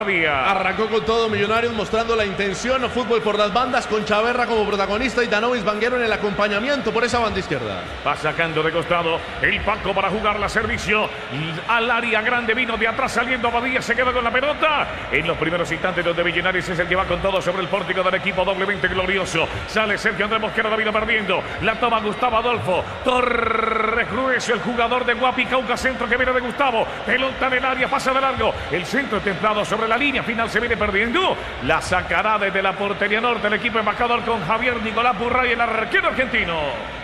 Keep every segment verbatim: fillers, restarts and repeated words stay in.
Arrancó con todo Millonarios mostrando la intención, fútbol por las bandas con Chaverra como protagonista y Danovis Banguero en el acompañamiento por esa banda izquierda. Va sacando de costado el Paco para jugar la servicio al área grande, vino de atrás saliendo Abadía, se queda con la pelota en los primeros instantes donde Millonarios es el que va con todo sobre el pórtico del equipo doblemente glorioso. Sale Sergio Andrés Mosquera, la vino perdiendo, la toma Gustavo Adolfo Torres Grueso, el jugador de Guapi Cauca, centro que viene de Gustavo, pelota en el área, pasa de largo, el centro templado sobre la línea final, se viene perdiendo, la sacará desde la portería norte el equipo embajador con Javier Nicolás Burray, el arquero argentino.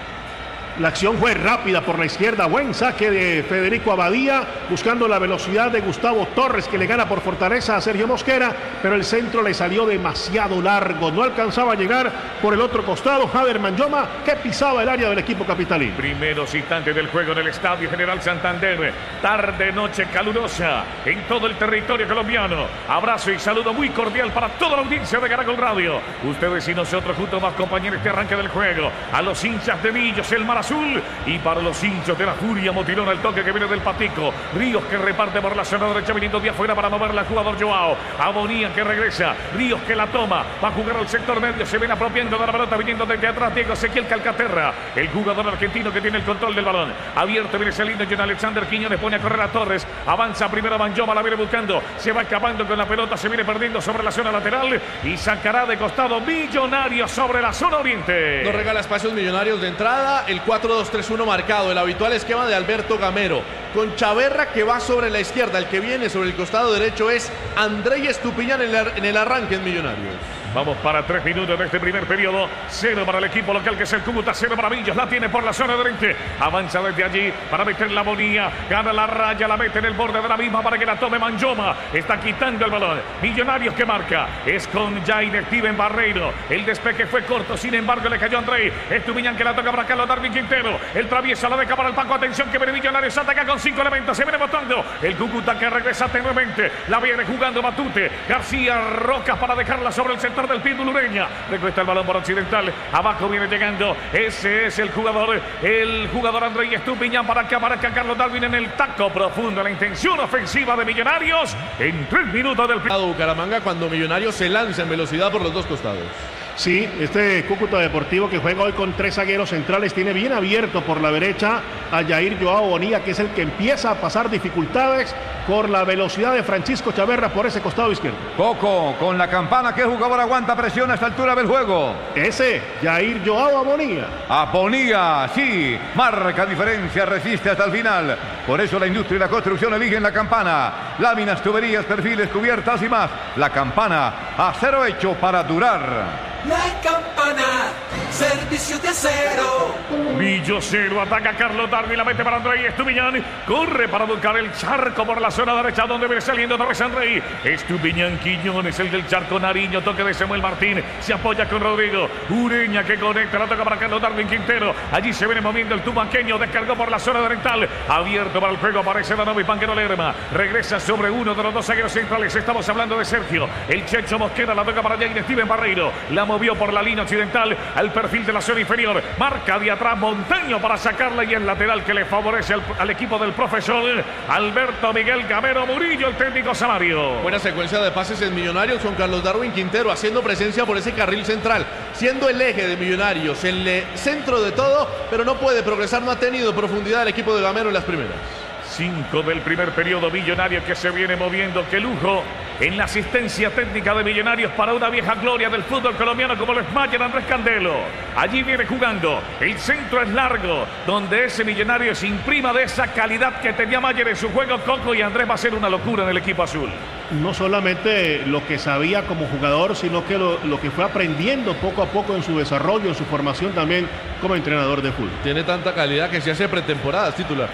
La acción fue rápida por la izquierda, buen saque de Federico Abadía, buscando la velocidad de Gustavo Torres, que le gana por fortaleza a Sergio Mosquera, pero el centro le salió demasiado largo, no alcanzaba a llegar por el otro costado. Jader Manjoma, que pisaba el área del equipo capitalino. Primeros instantes del juego en el Estadio General Santander, tarde, noche calurosa en todo el territorio colombiano. Abrazo y saludo muy cordial para toda la audiencia de Caracol Radio. Ustedes y nosotros juntos más compañeros este arranque del juego. A los hinchas de Millos, el Mar Azul, y para los hinchas de la Furia Motilona, el toque que viene del Patico. Ríos que reparte por la zona derecha, viniendo de afuera para moverla al jugador Joao. Abonía que regresa, Ríos que la toma, va a jugar al sector medio, se viene apropiando de la pelota, viniendo desde atrás Diego Ezequiel Calcaterra, el jugador argentino que tiene el control del balón. Abierto viene saliendo John Alexander Quiñones, pone a correr a Torres, avanza primero Manjoma, la viene buscando, se va escapando con la pelota, se viene perdiendo sobre la zona lateral y sacará de costado Millonarios sobre la zona oriente. No regala espacios Millonarios de entrada, el cuatro dos tres uno marcado, el habitual esquema de Alberto Gamero, con Chaverra que va sobre la izquierda, el que viene sobre el costado derecho es Andrei Estupiñán en, en el arranque en Millonarios. Vamos para tres minutos de este primer periodo. Cero para el equipo local que es el Cúcuta, cero para Millos. La tiene por la zona de frente. Avanza desde allí para meter la Bonía. Gana la raya, la mete en el borde de la misma para que la tome Manjoma. Está quitando el balón. Millonarios que marca. Es con Jair Steven Barreiro. El despeje fue corto, sin embargo le cayó Andrei Estupiñán que la toca para Carlos Darwin Quintero. El traviesa la deja para el Paco. Atención que viene Millonarios. Ataca con cinco elementos. Se viene botando. El Cúcuta que regresa tenuemente. La viene jugando Matute. García Rocas para dejarla sobre el sector del Pitbull Ureña. Recuesta el balón por Occidental. Abajo viene llegando. Ese es el jugador. El jugador Andrei Estupiñán para que aparezca Carlos Darwin en el taco profundo. La intención ofensiva de Millonarios en tres minutos del primer. Bucaramanga cuando Millonarios se lanza en velocidad por los dos costados. Sí, este Cúcuta Deportivo que juega hoy con tres zagueros centrales tiene bien abierto por la derecha a Jair Joao Bonilla, que es el que empieza a pasar dificultades por la velocidad de Francisco Chaverra por ese costado izquierdo. Coco con la campana, ¿qué jugador aguanta presión a esta altura del juego? Ese, Jair Joao Bonilla. A Bonilla, sí, marca diferencia, resiste hasta el final. Por eso la industria y la construcción eligen la campana. Láminas, tuberías, perfiles, cubiertas y más. La campana, acero hecho para durar. La campana, servicio de acero. Millo cero, ataca Carlos Darwin, la mete para Andrei Estupiñán. Corre para buscar el charco por la zona derecha donde viene saliendo Torres Andrei. Estupiñán Quiñones, el del charco Nariño, toque de Samuel Martín. Se apoya con Rodrigo Ureña que conecta, la toca para Carlos Darwin Quintero. Allí se viene moviendo el tumaqueño, descargó por la zona oriental. Abierto para el juego, aparece Danovis Banguero Lerma. Regresa sobre uno de los dos zagueros centrales. Estamos hablando de Sergio. El Checho Mosquera, la toca para Jair Steven Barreiro. La movió por la línea occidental al perfil de la zona inferior. Marca de atrás Montaño para sacarla y el lateral que le favorece al, al equipo del profesor Alberto Miguel Gamero Murillo, el técnico Samario. Buena secuencia de pases en Millonarios con Carlos Darwin Quintero haciendo presencia por ese carril central, siendo el eje de Millonarios, el centro de todo, pero no puede progresar, no ha tenido profundidad el equipo de Gamero en las primeras. Cinco del primer periodo, Millonarios que se viene moviendo. Qué lujo en la asistencia técnica de Millonarios para una vieja gloria del fútbol colombiano como el Mayer Andrés Candelo. Allí viene jugando, el centro es largo, donde ese Millonarios imprima de esa calidad que tenía Mayer en su juego. Coco y Andrés va a ser una locura en el equipo azul. No solamente lo que sabía como jugador, sino que lo, lo que fue aprendiendo poco a poco en su desarrollo, en su formación también como entrenador de fútbol. Tiene tanta calidad que se hace pretemporadas, titular.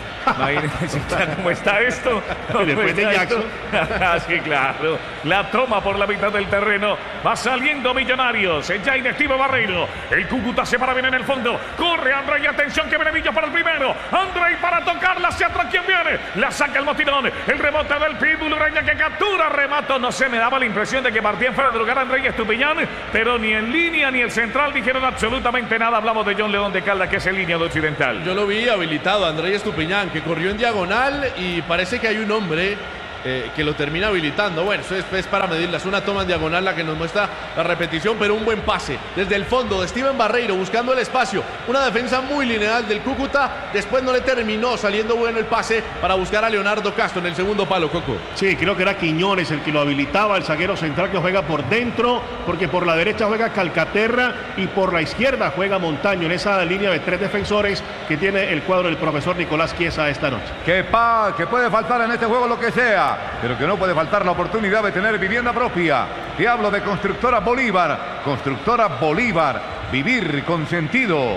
¿Cómo está esto? Y después de Jackson. Sí, claro. La toma por la mitad del terreno. Va saliendo Millonarios. El Jair Steven Barreiro. El Cúcuta se para bien en el fondo. Corre Andrei. Atención que viene Villa para el primero. Andrei para tocarla hacia atrás. ¿Quién viene? La saca el motirón. El rebote del Pitbull Ureña que captura. Remato. No sé, me daba la impresión de que partía fuera de lugar Andrei Estupiñán. Pero ni en línea ni el central dijeron absolutamente nada. Hablamos de John León de Caldas, que es el línea de Occidental. Yo lo vi habilitado, Andrei Estupiñán, que corrió en diagonal y parece que hay un hombre eh, que lo termina habilitando. Bueno, eso es, es para medirla, es una toma en diagonal la que nos muestra la repetición, pero un buen pase desde el fondo de Steven Barreiro buscando el espacio, una defensa muy lineal del Cúcuta, después no le terminó saliendo bueno el pase para buscar a Leonardo Castro en el segundo palo, Coco. Sí, creo que era Quiñones el que lo habilitaba, el zaguero central que juega por dentro, porque por la derecha juega Calcaterra y por la izquierda juega Montaño, en esa línea de tres defensores que tiene el cuadro del profesor Nicolás Chiesa esta noche. Que, pa, que puede faltar en este juego lo que sea, pero que no puede faltar la oportunidad de tener vivienda propia. Te hablo de Constructora Bolívar. Constructora Bolívar, vivir con sentido.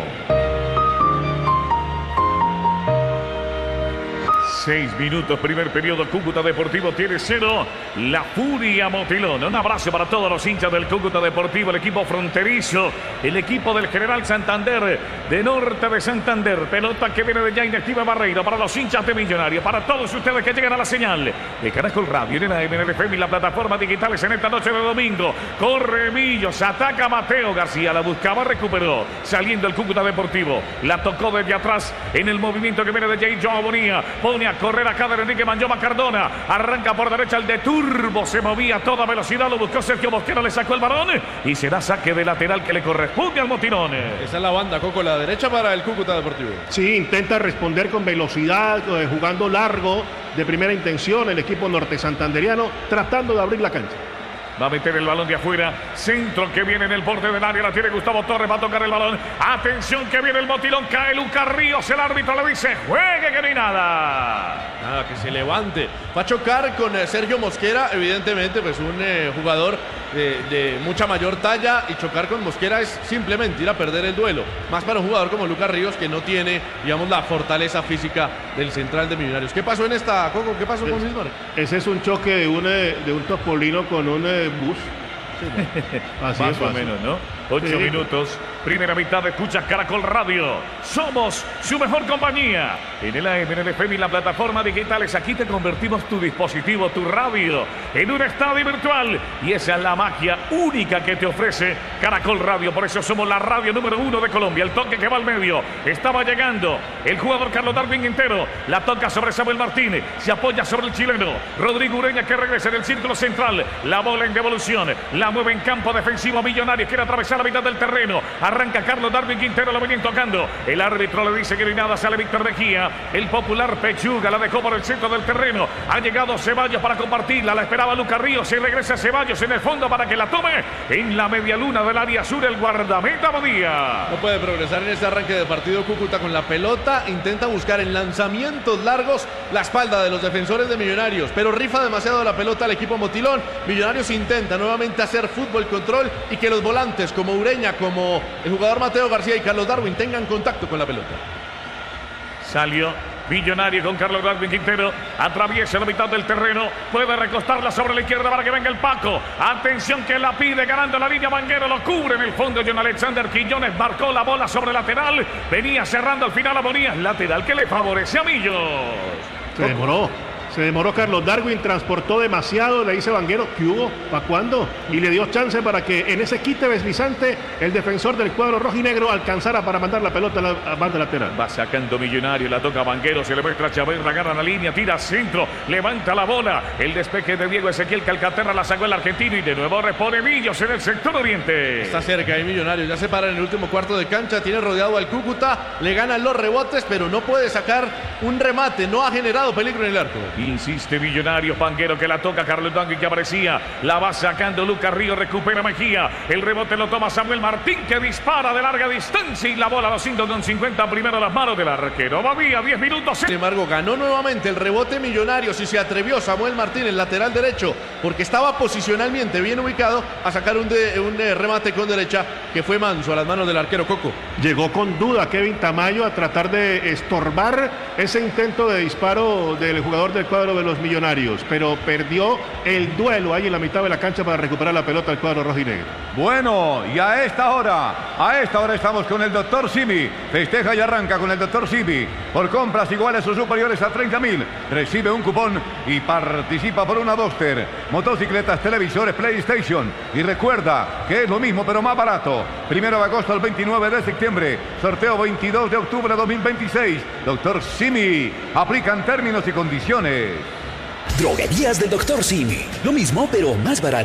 Seis minutos, primer periodo, Cúcuta Deportivo tiene cero, la Furia Motilón. Un abrazo para todos los hinchas del Cúcuta Deportivo, el equipo fronterizo, el equipo del General Santander, de Norte de Santander. Pelota que viene de Jaime Steven Barreiro para los hinchas de Millonarios, para todos ustedes que llegan a la señal de Caracol Radio, en la M N F M y las plataformas digitales en esta noche de domingo. Corre Millos, ataca Mateo García, la buscaba, recuperó, saliendo el Cúcuta Deportivo, la tocó desde atrás en el movimiento que viene de Jay Joao Bonilla, pone a correr acá de Enrique Manlloma Cardona, arranca por derecha el de Turbo, se movía a toda velocidad, lo buscó Sergio Mosquera, le sacó el balón y será saque de lateral que le corresponde al Motilón. Esa es la banda, Coco, la derecha para el Cúcuta Deportivo. Sí, intenta responder con velocidad, eh, jugando largo, de primera intención el equipo norte santanderiano, tratando de abrir la cancha. Va a meter el balón de afuera. Centro que viene en el borde del área. La tiene Gustavo Torres. Va a tocar el balón. Atención que viene el Motilón. Cae Lucas Ríos. El árbitro le dice: juegue que no hay nada. Nada, que se levante. Va a chocar con eh, Sergio Mosquera. Evidentemente, pues un eh, jugador de, de mucha mayor talla. Y chocar con Mosquera es simplemente ir a perder el duelo. Más para un jugador como Lucas Ríos, que no tiene, digamos, la fortaleza física del central de Millonarios. ¿Qué pasó en esta, Coco? ¿Qué pasó con Cismar? Ese es un choque de un, de un topolino con un eh, bus. Sí, ¿no? Así Más es, o así. menos, ¿no? Ocho Sí. minutos, primera mitad, escucha Caracol Radio. Somos su mejor compañía. En el A M, en el F M y la plataforma digitales, aquí te convertimos tu dispositivo, tu radio, en un estadio virtual. Y esa es la magia única que te ofrece Caracol Radio. Por eso somos la radio número uno de Colombia. El toque que va al medio. Estaba llegando el jugador Carlos Darwin Quintero. La toca sobre Samuel Martínez. Se apoya sobre el chileno Rodrigo Ureña, que regresa en el círculo central. La bola en devolución. La mueve en campo defensivo Millonarios. Quiere atravesar la mitad del terreno. Arranca Carlos Darwin Quintero. Lo venían tocando. El árbitro le dice que no hay nada. Sale Víctor Mejía. El popular Pechuga la dejó por el centro del terreno. Ha llegado Ceballos para compartirla. La esperaba Lucas Ríos. Y regresa Ceballos en el fondo para que la tome en la media luna del área sur. El guardameta Bodía. No puede progresar en este arranque de partido Cúcuta con la pelota. Intenta buscar en lanzamientos largos la espalda de los defensores de Millonarios, pero rifa demasiado la pelota al equipo Motilón. Millonarios intenta nuevamente hacer fútbol control y que los volantes como Ureña, como el jugador Mateo García y Carlos Darwin tengan contacto con la pelota. Salió Millonario con Carlos Darwin Quintero. Atraviesa la mitad del terreno. Puede recostarla sobre la izquierda para que venga el Paco. Atención que la pide ganando la línea. Vanguero lo cubre en el fondo. John Alexander Quiñones marcó la bola sobre lateral. Venía cerrando al final a Bonías. Lateral que le favorece a Millos. Se demoró. Se demoró Carlos Darwin, transportó demasiado, le dice Vanguero, ¿qué hubo? ¿Para cuándo? Y le dio chance para que en ese quite deslizante el defensor del cuadro rojinegro alcanzara para mandar la pelota a la a banda lateral. Va sacando Millonario, la toca Vanguero, se le muestra a Chaverra, agarra la línea, tira centro, levanta la bola. El despeje de Diego Ezequiel Calcaterra la sacó el argentino y de nuevo repone Millos en el sector oriente. Está cerca de Millonarios, ya se para en el último cuarto de cancha, tiene rodeado al Cúcuta, le ganan los rebotes, pero no puede sacar un remate, no ha generado peligro en el arco. Insiste Millonarios, Vanguero que la toca, Carlos Darwin que aparecía, la va sacando Lucas Ríos, recupera Mejía, el rebote lo toma Samuel Martín que dispara de larga distancia y la bola a los cinco con cincuenta primero las manos del arquero. Babía, diez minutos. Sin embargo, ganó nuevamente el rebote Millonarios y se atrevió Samuel Martín, el lateral derecho, porque estaba posicionalmente bien ubicado a sacar un, de, un de remate con derecha que fue manso a las manos del arquero Coco. Llegó con duda Kevin Tamayo a tratar de estorbar ese intento de disparo del jugador del cuadro de los Millonarios, pero perdió el duelo ahí en la mitad de la cancha para recuperar la pelota al cuadro rojinegro. Bueno, y a esta hora, a esta hora estamos con el doctor Simi. Festeja y arranca con el doctor Simi. Por compras iguales o superiores a treinta mil, recibe un cupón y participa por una Boxster, motocicletas, televisores, PlayStation. Y recuerda que es lo mismo pero más barato. Primero de agosto al veintinueve de septiembre, sorteo veintidós de octubre de dos mil veintiséis. Doctor Simi, aplican términos y condiciones. Droguerías del doctor Simi. Lo mismo, pero más barato.